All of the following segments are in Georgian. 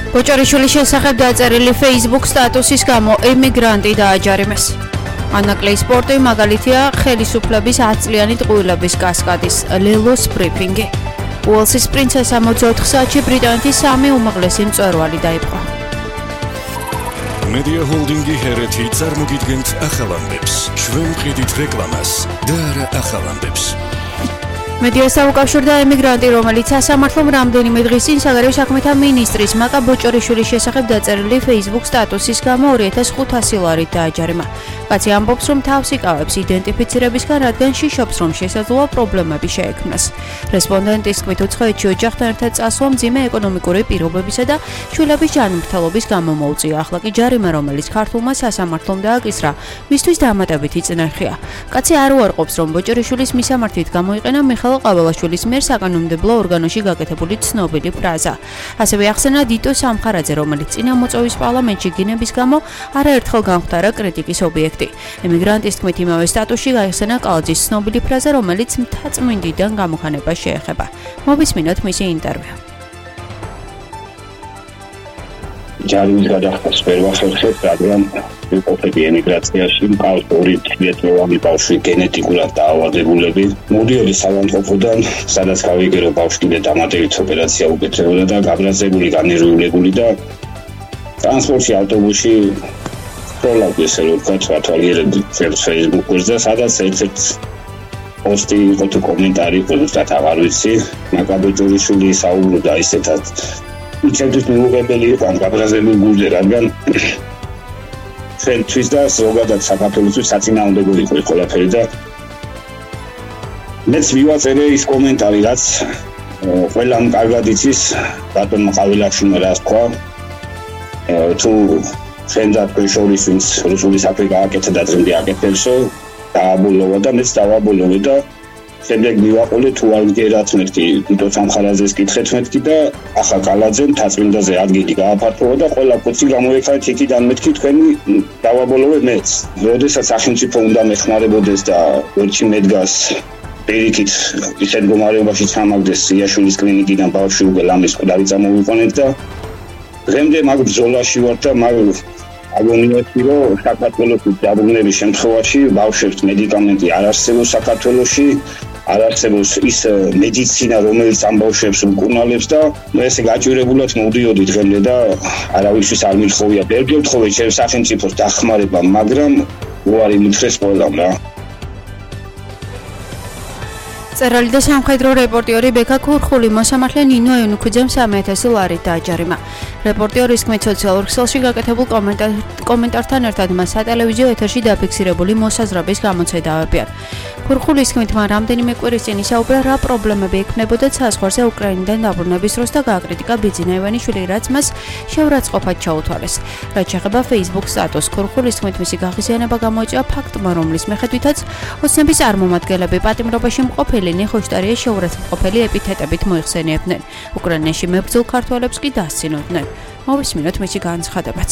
ბოჭორიშვილის შესახებ დაწერილი Facebook სტატუსის გამო ემიგრანტი დააჯარიმეს. ანაკლეის სპორტი მაგალითია ხელისუფლების 10 წლიანი ტყუილების კასკადის ლელოს ბრიფინგი. უელსის პრინცესა 24 საათში ბრიტანეთის 3 უმაღლესი მწვერვალი დაიპყრო. Media Holdingi ჰერეთი წარმოგიდგენთ ახალ ამბებს. ჩვენ ვყიდით რეკლამას და არა ახალ ამბებს. მედია საუკავშირო ემიგრანტი, რომელიც სასამართლომ რამდენიმე დღის წინ საგარეო საქმეთა მინისტრის მაკა ბოჭორიშვილის შესახებ დაწერილი Facebook სტატუსის გამო 2500 ლარით დააჯარიმა. კაცი ამბობს, რომ თავს იკავებს იდენტიფიცირებისგან, რადგან შიშობს, რომ შესაძლოა პრობლემები შეექმნას. რესპონდენტის თქმით, უცხოეთში ოჯახთან ერთად წასვლა მძიმე ეკონომიკური პირობებისა და შვილების ჯანმრთელობის გამო მოუწია. ახლა კი ჯარიმა, რომელიც ქართულმა სასამართლომ დააკისრა, მისთვის დამატებითი წნეხია. კაცი არ უარყოფს, რომ ბოჭორიშვილის მისამართით გამოიყენა მიხეილ ყაველაშვილის მიერ საკანონმდებლო ორგანოში გაკეთებული ცნობილი ფრაზა. ასევე ახსენა დიტო სამხარაძე, რომელიც წინა მოწვევის პარლამენტში გინების გამო არაერთხელ განხვდარა კრიტიკის ობიექტი. ემიგრანტის თქმით, იმავე სტატუსში გაიხსენა კალაძის ცნობილი ფრაზა, რომელიც მთაწმინდიდან გამოხანებას შეეხება. მოვისმინოთ მისი ინტერვიუ. ჯარიმის გადახდას ვერ ვახერხებ, რადგან ვიყოფები ემიგრაციაში, მყავს 2 თვიანი ბავშვი გენეტიკურად დაავადებულები. მოდიოდი საავადმყოფოდან, სადაც გავიგერო ბავშვი კიდე დამატებით ოპერაცია უკეთებოდა და გაბრაზებული, განერვიულებული და ტრანსპორტში, ავტობუსში პროლავდი, ესე რომ ვთქვათ, ვათვალიერებდი Facebook-ზე, სადაც ერთ-ერთ პოსტი იყო თუ კომენტარი იყო, ზუსტად აღარ ვიცი, მაკა ბოჭორიშვილი საუბრობდა ისეთად. ჩემთვის მიუღებელი იყო ამ გაბრაზებულ გულზე, რადგან ჩვენთვის და ზოგადად საქართველოსთვის საწინააღმდეგო იყო ყველაფერი და მეც მივაწერე ის კომენტარი, რაც ყველამ კარგად იცის, ბატონმა ყაველაშვილმა რა თქვა, თუ ჩვენ და თქვენ შორის ვინც რუსული საქმე გააკეთა და დღემდე აკეთებსო, დააბოლოვა და მეც დავაბოლოვე და შემდეგ მივაყოლე თუ არ მგერათ მეთქი, დიტო სამხარაძეს კითხეთ მეთქი და ახლა კალაძემ თაწმინდაზე ადგილი გააფართოვა და ყველა კუცი გამოექარეთ იქიდან მეთქი თქვენი დავაბოლოვე მეც. როდესაც სახელმწიფო უნდა მეხმარებოდეს და ვერჩი მედგას პირიქით ისეთ მდგომარეობაში ჩამაგდეს იაშვილის კლინიკიდან ბავშვი უკვე ლამის ყდარი წამოვიყვანეთ და დღემდე მაგ ბრძოლაში ვარ და მაგ აგონიებში, რომ საქართველოს დაბრუნების შემთხვევაში ბავშვებს მედიკამენტი არ არსებობს საქართველოში, არ არსებობს ის მედიცინა, რომელიც ამ ბავშვებს მკურნალებს და ესე გაჭირებულად მოვდიოდი დღემდე და არავისთვის არ მითხოვია. ბევრი ვთხოვე ჩემს სახელმწიფოს დახმარება, მაგრამ უარი მითხრეს ყველამ რა. წერალი და სამხედრო რეპორტიორი ბექა ქურხული მოსამართლე ნინო ევნუქიძემ 3000 ლარით დააჯარიმა. რეპორტიორის თქმით, სოციალურ ქსელში გაკეთებულ კომენტართან ერთად მას სატელევიზიო ეთერში დაფიქსირებული მოსაზრების გამოცედა ავებიან. ქურხულის თქმით, მან რამდენიმე კვირის წინ ისაუბრა, რა პრობლემები ექმნებოდა საზღვარზე უკრაინიდან დაბრუნების დროს და გააკრიტიკა ბიძინა ივანიშვილი, რაც მას შეურაცხყოფად ჩაუთვალეს. რაც შეეხება Facebook სტატუსს, ქურხულის თქმით, მისი გაღიზიანება გამოიწვია ფაქტმა, რომლის მიხედვითაც ოცნების წარმომადგენლები პატიმრობაში მყოფელი ნეხოშტარია შეურაცხყოფელი ეპითეტებით მოიხსენიებდნენ. უკრაინაში მებრძოლ ქართველებს კი დასცინოდნენ. მოვისმინოთ მისი განცხადებაც.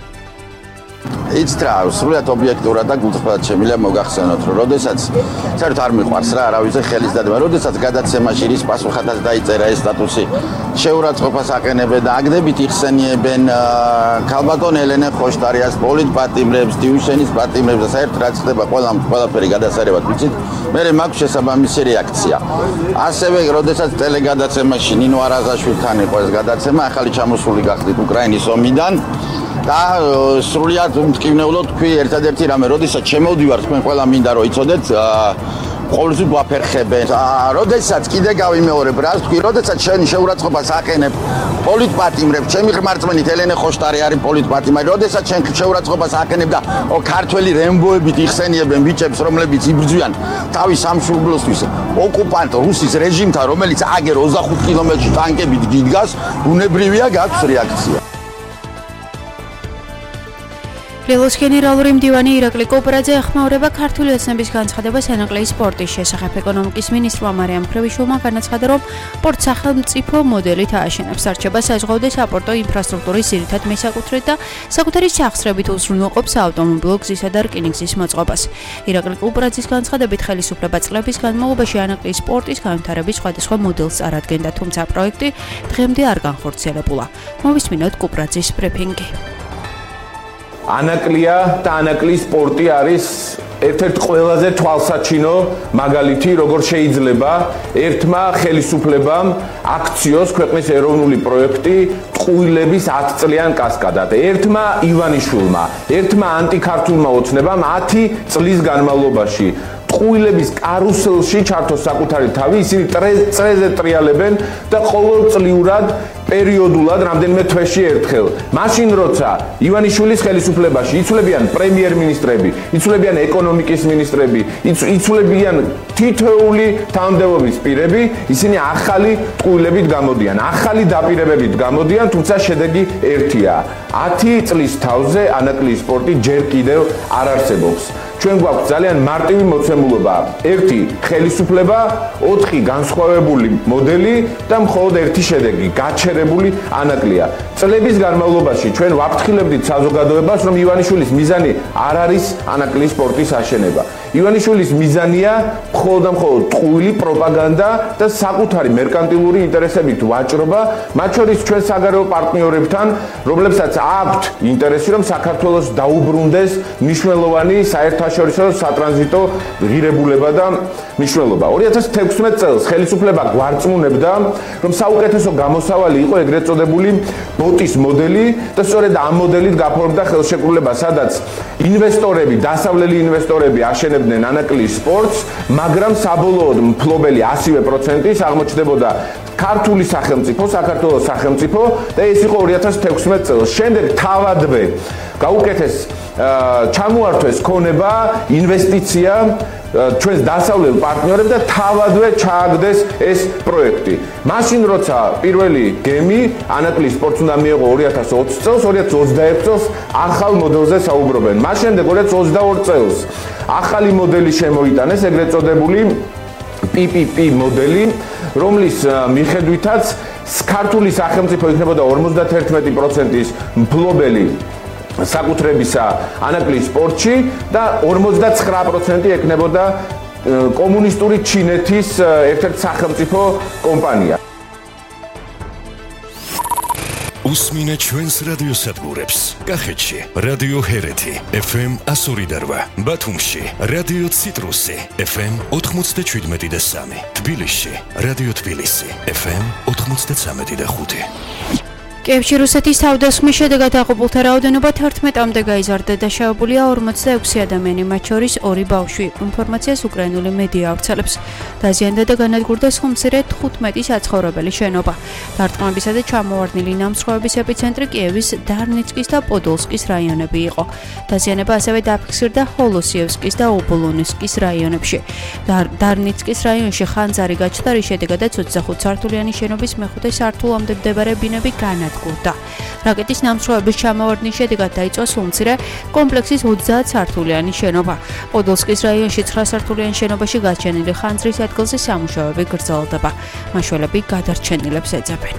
It's true, სრულად ობიექტურად და გულწრფელად შემიძლია მოგახსენოთ, რომ როდესაც საერთოდ არ მიყვარს რა, არავის ხელის დადება, როდესაც გადაცემაში რის პასუხადაც დაიწერა ეს სტატუსი, შეურაცხყოფას აყენებენ და აგდებით იხსენიებენ ქალბატონ ელენე ხოშტარიას, პოლიტპატიმრებს, დიუშენის პატიმრებს და საერთოდ რაც ხდება ყველაფერი გადასარევად ვიცით, მე მაქვს შესაბამისი რეაქცია. ასევე როდესაც ტელეგადაცემაში ნინო არაზაშვილთან იყო ეს გადაცემა, ახალი ჩამოსული გახდით უკრაინის ომიდან და სრულიად მტკივნეულოდ თქვი ერთადერთი რამე, როდესაც შემოვდივარ თქვენ ყველა მინდა რომ იცოდეთ, ყოველთვის ვაფერხებენ. როდესაც კიდე გავიმეორებ რას თქვი, როდესაც შენ შეურაცხყოფას აყენებ პოლიტპატიმრებს, ჩემი ღმერთმენით ელენე ხოშტარი არის პოლიტპატიმარი, როდესაც შენ შეურაცხყოფას აყენებ და ქართველი რემბოებით იხსენიებენ ბიჭებს, რომლებიც იბრძვიან თავის სამშობლოსთვის ოკუპანტ რუსის რეჟიმთან, რომელიც აგერ 25 კილომეტრში ტანკებით გიდგას, ბუნებრივია გაქვს რეაქცია. ლელოს გენერალური მდივანი ირაკლი კუპრაძე ეხმაურება ქართული ოცნების განცხადებას ენაკლიის სპორტის შესახებ. ეკონომიკის მინისტრმა მარიამ ფრევიშვილმა განაცხადა, რომ სპორტს სახელმწიფო მოდელით ააშენებს. არჩება საზღვაო და საპორტო ინფრასტრუქტურის ძირითად მესაკუთრედ და საკუთარი სახსრებით უზრუნველყოფს ავტომობილო გზისა და რკინიგზის მოწყობას. ირაკლი კუპრაძის განცხადებით ხელისუფლება წლების განმავლობაში ენაკლიის სპორტის განვითარების სხვადასხვა მოდელს წარადგენდა, თუმცა პროექტი დღემდე არ განხორციელებულა. მოვისმინოთ კუპრაძის ბრიფინგი. ანაკლია და ანაკლიის სპორტი არის ერთ-ერთი ყველაზე თვალსაჩინო მაგალითი, როგორ შეიძლება ერთმა ხელისუფლებამ აქციოს ქვეყნის ეროვნული პროექტი ტყუილების 10 წლიან კასკადად. ერთმა ივანიშვილმა, ერთმა ანტიქართულმა ოცნებამ 10 წლის განმავლობაში ტყუილების კარუსელში ჩართოს საკუთარი თავი, ისინი წრეზე ტრიალებენ და ყოველწლიურად პერიოდულად რამდენიმე თვეში ერთხელ. მაშინ როცა ივანიშვილის ხელისუფლებაში იცვლებიან პრემიერ-მინისტრები, იცვლებიან ეკონომიკის მინისტრები, იცვლებიან თითოეული თანამდებობის პირები, ისინი ახალი ტყუილებით გამოდიან, ახალი დაპირებებით გამოდიან, თუმცა შედეგი ერთია. 10 წლის თავზე ანაკლიის სპორტი ჯერ კიდევ არ არსებობს. ჩვენ გვაქვს ძალიან მარტივი მოცემულობა. 1 ხელისუფლება, 4 განსხვავებული მოდელი და მხოლოდ ერთი შედეგი, გაჩერებული ანაკლია. წლების განმავლობაში ჩვენ ვაფრთხილებდით საზოგადოებას, რომ ივანიშვილის მიზანი არ არის ანაკლიის სპორტის აშენება. ივანიშვილის მიზანია მხოლოდ და მხოლოდ ტყუილი პროპაგანდა და საკუთარი მერკანტილური ინტერესებით ვაჭრობა, მათ შორის ჩვენ საგარეო პარტნიორებთან, რომლებსაც აქვთ ინტერესი, რომ საქართველოს დაუბრუნდეს მნიშვნელოვანი საერთაშორისო სატრანზიტო ღირებულება და მნიშვნელობა. 2016 წელს ხელისუფლება გვარწმუნებდა, რომ საუკეთესო გამოსავალი იყო ეგრეთ წოდებული ბოტის მოდელი და სწორედ ამ მოდელით გაფორმდა ხელშეკრულება, სადაც ინვესტორები, დასავლელი ინვესტორები აშენებდნენ ანაკლიის სპორტს, მაგრამ საბოლოოდ მფლობელი 100% აღმოჩნდებოდა ქართული სახელმწიფო, საქართველოს სახელმწიფო და ეს იყო 2016 წელს. შემდეგ თავადვე გაუკეთეს ჩამოართვეს ქონება, ინვესტიცია ჩვენს დასავლელ პარტნიორებს და თავადვე ჩააგდეს ეს პროექტი. მაშინ როცა პირველი გემი ანაკლიის სპორტს უნდა მიეღო 2020 წელს, 2021 წელს ახალ მოდელზე საუბრობენ. მას შემდეგ 2022 წელს ახალი მოდელი შემოიტანეს, ეგრეთ წოდებული PPP მოდელი, რომლის მიხედვითაც ქართული სახელმწიფო იქნებოდა 51%-ის მფლობელი საკუთრებისა ანაკლიის სპორტში და 59% ეკნებოდა კომუნისტური ჩინეთის ერთ-ერთი სახელმწიფო კომპანია. უსმინე ჩვენს რადიოსადგურებს. კახეთში რადიო ჰერეთი FM 102.8, ბათუმში რადიო ციტრუსი FM 97.3, თბილისში რადიო თბილისი FM 93.5. კიევში რუსეთის თავდასხმის შედეგად აღობულთა რაოდენობა 11-მდე გაიზარდა და შეავებულია 46 ადამიანი, მათ შორის 2 ბავშვი. ინფორმაციას უკრაინული მედია ავრცელებს. დაზიანდა და განადგურდა ხუმცირე 15 საცხოვრებელი შენობა. დარტყმებისა და ჩამოვარდნილი ნამსხვრევების ეპიცენტრი კიევის დარნიცკის და პოდოლსკის რაიონები იყო. დაზიანება ასევე დაფიქსირდა ჰოლოსიევსკის და ობოლონსკის რაიონებში. დარნიცკის რაიონში ხანძარი გაჩნდა, რის შედეგადაც 25 სართულიანი შენობის მეხუთე სართულამდე მდებარე ბინები განადგურდა. რაკეტის ნამსხვრევების ჩამოვარდნის შედეგად დაიწყო სულმცირე კომპლექსის 30 სართულიანი შენობა. პოდოლსკის რაიონში 9 სართულიან შენობაში გაჩენილი ხანძრის ადგილზე სამუშაოები გრძელდება. მაშველები გადარჩენილებს ეძებენ.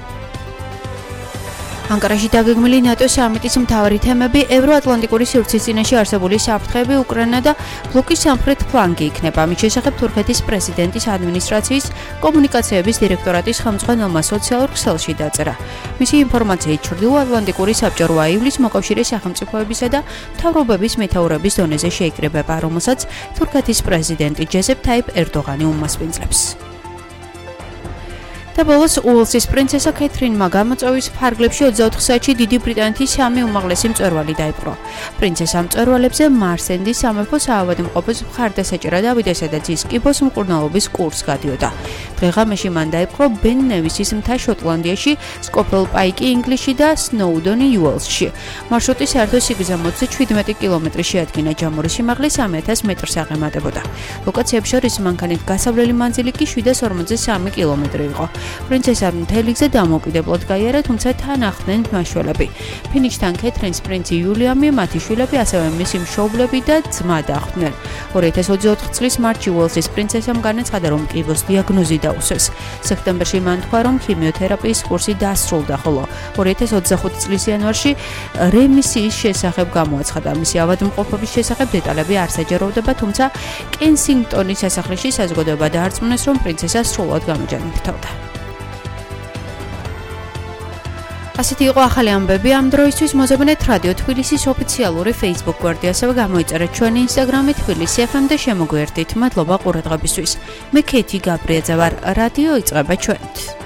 ანკარაში დაგეგმილი ნატოს სამიტის მთავარი თემები ევროატლანტიკური სივრცისწინაში არსებული საფრთხეები, უკრაინა და ბლოკის სამხრეთ ფლანგი იქნება. ამის შესახებ თურქეთის პრეზიდენტის ადმინისტრაციის კომუნიკაციების დირექტორატის ხელმძღვანელმა სოციალურ ქსელში დაწერა. მისი ინფორმაციით, ჩრდილოატლანტიკური საბჭო ივლისს მოკავშირე სახელმწიფოებისა და მთავრობების მეთაურების დონეზე შეიკრიბება, რომელსაც თურქეთის პრეზიდენტი ჯეზეპ თაიპ ერდოღანი უმასპინძლებს. და ბოლოს უელსის პრინცესა კეთრინმა გამოწვევის ფარგლებში 24 საათში დიდი ბრიტანეთის 3 უმაღლესი მწვერვალი დაიპყრო. პრინცესა მწვერვალებზე მარსენდის სამეფო საავადმყოფოს მხარდასაჭერად ავიდესა და ძის კიბოს მკურნალობის კურსს გადიოდა. დღე-ღამეში მან დაიპყრო ბენ ნევისის მთა შოტლანდიაში, სკოფელ პაიკი ინგლისში და სნოუდონი უელსში. მარშრუტი საერთო სიგრძემოც 17 კილომეტრი შეადგინა, ჯამური სიმაღლე 3000 მეტრს აღემატებოდა. ლოკაციებს შორის მანქანით გასავლელი მანძილი კი 743 კილომეტრი იყო. პრინცესა მთელი გზა დამოუკიდებლად გაიარა, თუმცა თან ახდნენ მაშველები. ფინიშთან კეთრინს პრინცი იულიამი, მათი შვილები, ასევე მისი მშობლები და ძმა დახვდნენ. 2024 წლის მარტში უელსის პრინცესამ განაცხადა, რომ კიბოს დიაგნოზი დაუსვეს. სექტემბერში მან თქვა, რომ ქიმიოთერაპიის კურსი დასრულდა, ხოლო 2025 წლის იანვარში რემისიის შესახებ გამოაცხადა. მისი ავადმყოფობის შესახებ დეტალები არ საჯაროვდება, თუმცა კენსინგტონის სასახლეში საზოგადოება დაარწმუნეს, რომ პრინცესა სრულად გამოჯანმრთელდა. ასეთი იყო ახალი ამბები ამ დროისთვის. მოზებნეთ რადიო თბილისის ოფიციალური Facebook გვერდი, ასევე გამოიწერეთ ჩვენი Instagram-ი თბილისი FM და შემოგვიერთდით. მადლობა ყურადღებისთვის. მე ქეთი გაბრიაძე ვარ. რადიო იწყება ჩვენით.